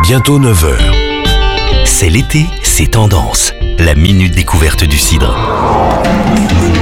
bientôt 9 heures. C'est l'été, c'est tendance. La minute découverte du cidre.